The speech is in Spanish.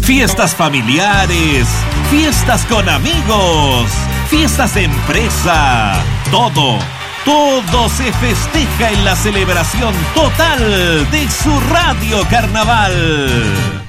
Fiestas familiares, fiestas con amigos, fiestas de empresa, todo se festeja en la celebración total de su Radio Carnaval.